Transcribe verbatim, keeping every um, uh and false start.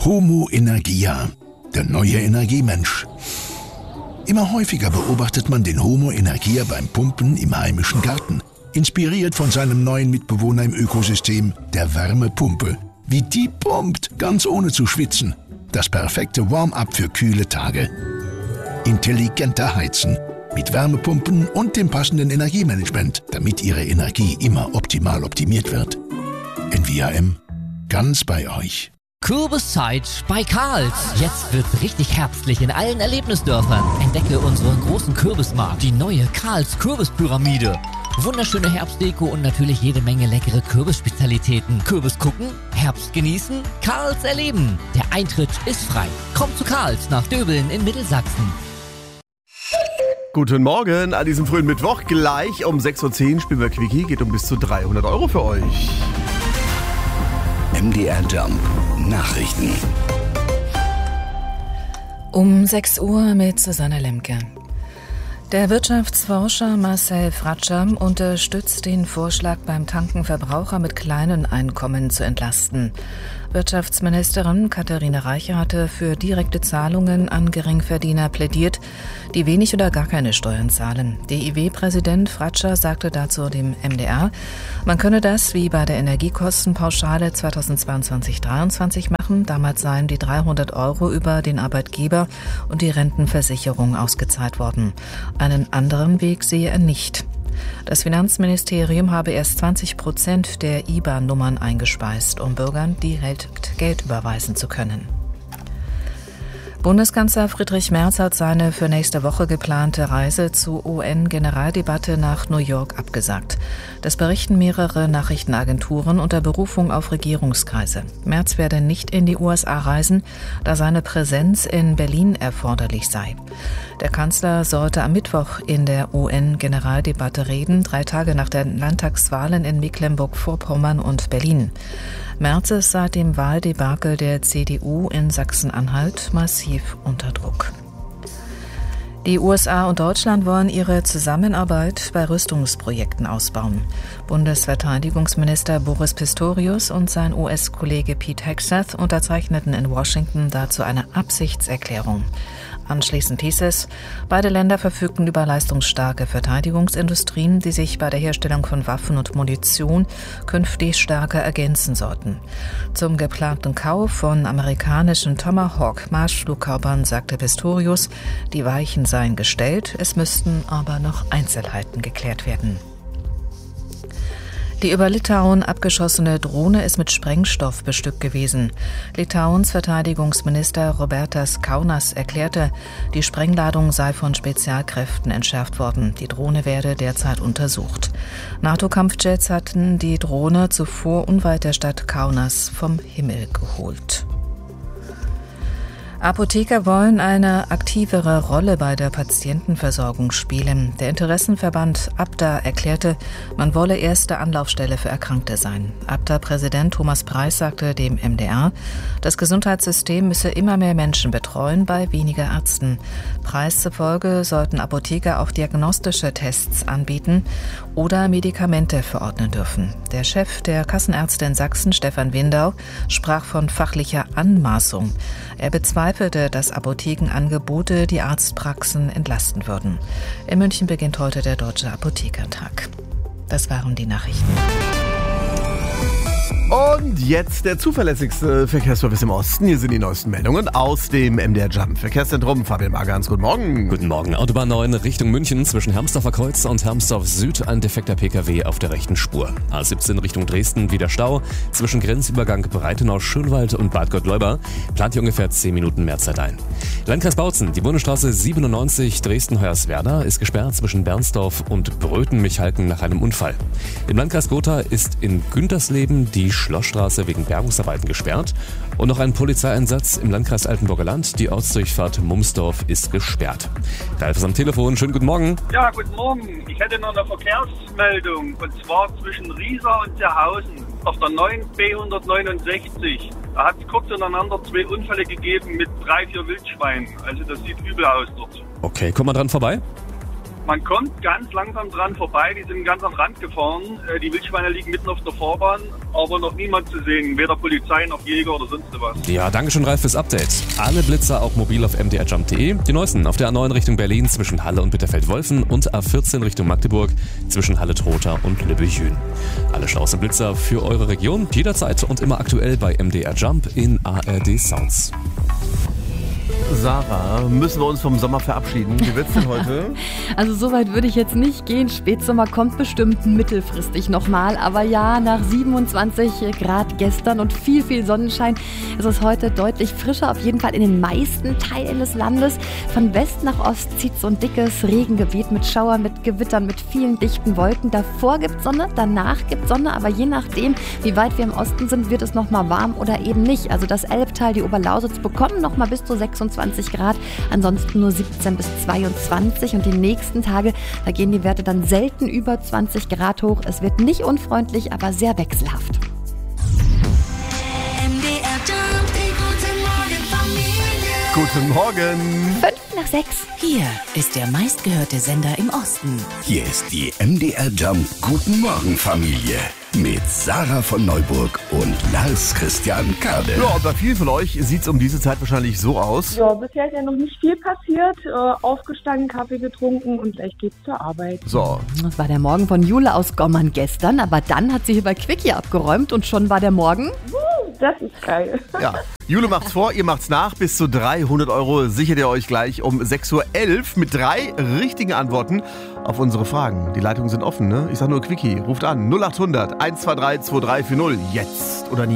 Homo Energia, der neue Energiemensch. Immer häufiger beobachtet man den Homo Energia beim Pumpen im heimischen Garten. Inspiriert von seinem neuen Mitbewohner im Ökosystem, der Wärmepumpe. Wie die pumpt, ganz ohne zu schwitzen. Das perfekte Warm-up für kühle Tage. Intelligenter Heizen. Mit Wärmepumpen und dem passenden Energiemanagement, damit Ihre Energie immer optimal optimiert wird. N V A M. Ganz bei euch. Kürbiszeit bei Karls. Jetzt wird's richtig herbstlich in allen Erlebnisdörfern. Entdecke unseren großen Kürbismarkt, die neue Karls Kürbispyramide. Wunderschöne Herbstdeko und natürlich jede Menge leckere Kürbisspezialitäten. Kürbis gucken, Herbst genießen, Karls erleben. Der Eintritt ist frei. Kommt zu Karls nach Döbeln in Mittelsachsen. Guten Morgen an diesem frühen Mittwoch. Gleich um sechs Uhr zehn spielen wir Quickie. Geht um bis zu dreihundert Euro für euch. M D R Jump Nachrichten. Um sechs Uhr mit Susanne Lemke. Der Wirtschaftsforscher Marcel Fratscher unterstützt den Vorschlag, beim Tanken Verbraucher mit kleinen Einkommen zu entlasten. Wirtschaftsministerin Katharina Reiche hatte für direkte Zahlungen an Geringverdiener plädiert, die wenig oder gar keine Steuern zahlen. D I W-Präsident Fratscher sagte dazu dem M D R, man könne das wie bei der Energiekostenpauschale zweitausendzweiundzwanzig dreiundzwanzig machen. Damals seien die dreihundert Euro über den Arbeitgeber und die Rentenversicherung ausgezahlt worden. Einen anderen Weg sehe er nicht. Das Finanzministerium habe erst zwanzig Prozent der I B A N-Nummern eingespeist, um Bürgern direkt Geld überweisen zu können. Bundeskanzler Friedrich Merz hat seine für nächste Woche geplante Reise zur U N-Generaldebatte nach New York abgesagt. Das berichten mehrere Nachrichtenagenturen unter Berufung auf Regierungskreise. Merz werde nicht in die U S A reisen, da seine Präsenz in Berlin erforderlich sei. Der Kanzler sollte am Mittwoch in der U N-Generaldebatte reden, drei Tage nach den Landtagswahlen in Mecklenburg-Vorpommern und Berlin. Merz ist seit dem Wahldebakel der C D U in Sachsen-Anhalt massiv unter Druck. Die U S A und Deutschland wollen ihre Zusammenarbeit bei Rüstungsprojekten ausbauen. Bundesverteidigungsminister Boris Pistorius und sein U S-Kollege Pete Hegseth unterzeichneten in Washington dazu eine Absichtserklärung. Anschließend hieß es, beide Länder verfügten über leistungsstarke Verteidigungsindustrien, die sich bei der Herstellung von Waffen und Munition künftig stärker ergänzen sollten. Zum geplanten Kauf von amerikanischen Tomahawk-Marschflugkörpern sagte Pistorius, die Weichen seien gestellt, es müssten aber noch Einzelheiten geklärt werden. Die über Litauen abgeschossene Drohne ist mit Sprengstoff bestückt gewesen. Litauens Verteidigungsminister Robertas Kaunas erklärte, die Sprengladung sei von Spezialkräften entschärft worden. Die Drohne werde derzeit untersucht. NATO-Kampfjets hatten die Drohne zuvor unweit der Stadt Kaunas vom Himmel geholt. Apotheker wollen eine aktivere Rolle bei der Patientenversorgung spielen. Der Interessenverband A B D A erklärte, man wolle erste Anlaufstelle für Erkrankte sein. A B D A-Präsident Thomas Preis sagte dem M D R, das Gesundheitssystem müsse immer mehr Menschen betreuen bei weniger Ärzten. Preis zufolge sollten Apotheker auch diagnostische Tests anbieten oder Medikamente verordnen dürfen. Der Chef der Kassenärzte in Sachsen, Stefan Windau, sprach von fachlicher Anmaßung. Er bezweifelte, dass Apothekenangebote die Arztpraxen entlasten würden. In München beginnt heute der Deutsche Apothekertag. Das waren die Nachrichten. Und jetzt der zuverlässigste Verkehrsservice im Osten. Hier sind die neuesten Meldungen aus dem M D R Jump Verkehrszentrum. Fabian Magans, guten Morgen. Guten Morgen. Autobahn neun Richtung München zwischen Hermsdorfer Kreuz und Hermsdorf Süd. Ein defekter Pkw auf der rechten Spur. A siebzehn Richtung Dresden wieder Stau. Zwischen Grenzübergang Breitenau-Schönwald und Bad Gottleuba. Plant hier ungefähr zehn Minuten mehr Zeit ein. Landkreis Bautzen. Die Bundesstraße siebenundneunzig Dresden-Hoyerswerda ist gesperrt zwischen Bernsdorf und Bröthen-Michalken nach einem Unfall. Im Landkreis Gotha ist in Güntersleben die Schlossstraße wegen Bergungsarbeiten gesperrt. Und noch ein Polizeieinsatz im Landkreis Altenburger Land. Die Ortsdurchfahrt Mumsdorf ist gesperrt. Ralf ist am Telefon. Schönen guten Morgen. Ja, guten Morgen. Ich hätte noch eine Verkehrsmeldung. Und zwar zwischen Riesa und Zerhausen auf der neun B hundertneunundsechzig. Da hat es kurz ineinander zwei Unfälle gegeben mit drei, vier Wildschweinen. Also das sieht übel aus dort. Okay, komm mal dran vorbei. Man kommt ganz langsam dran vorbei, die sind ganz am Rand gefahren. Äh, Die Wildschweine liegen mitten auf der Fahrbahn, aber noch niemand zu sehen, weder Polizei noch Jäger oder sonst was. Ja, danke schön, Ralf, fürs Update. Alle Blitzer auch mobil auf m d r jump punkt d e. Die neuesten auf der A neun Richtung Berlin zwischen Halle und Bitterfeld-Wolfen und A vierzehn Richtung Magdeburg zwischen Halle-Trotha und Lübbechl. Alle schlauesten Blitzer für eure Region jederzeit und immer aktuell bei M D R Jump in A R D Sounds. Sarah, müssen wir uns vom Sommer verabschieden? Wie wird's denn heute? Also so weit würde ich jetzt nicht gehen. Spätsommer kommt bestimmt mittelfristig nochmal. Aber ja, nach siebenundzwanzig Grad gestern und viel, viel Sonnenschein ist es heute deutlich frischer. Auf jeden Fall in den meisten Teilen des Landes. Von West nach Ost zieht so ein dickes Regengebiet mit Schauern, mit Gewittern, mit vielen dichten Wolken. Davor gibt Sonne, danach gibt Sonne. Aber je nachdem, wie weit wir im Osten sind, wird es nochmal warm oder eben nicht. Also das Elbtal, die Oberlausitz bekommen nochmal bis zu sechsundzwanzig Grad, ansonsten nur siebzehn bis zweiundzwanzig und die nächsten Tage, da gehen die Werte dann selten über zwanzig Grad hoch. Es wird nicht unfreundlich, aber sehr wechselhaft. M D R Jump, guten Morgen Familie. Guten Morgen. Fünf nach sechs. Hier ist der meistgehörte Sender im Osten. Hier ist die M D R Jump Guten Morgen Familie mit Sarah von Neuburg und Lars Christian Kade. Ja, und bei vielen von euch sieht es um diese Zeit wahrscheinlich so aus. Ja, bisher ist ja noch nicht viel passiert. Äh, aufgestanden, Kaffee getrunken und gleich geht's zur Arbeit. So, Das war der Morgen von Jule aus Gommern gestern, aber dann hat sie hier bei Quickie abgeräumt und schon war der Morgen. Das ist geil. ja. Jule macht's vor, ihr macht's nach. Bis zu dreihundert Euro sichert ihr euch gleich um sechs Uhr elf mit drei richtigen Antworten auf unsere Fragen. Die Leitungen sind offen, ne? Ich sag nur Quickie, ruft an null acht hundert eins zwei drei zwei drei vier null. Jetzt oder nie.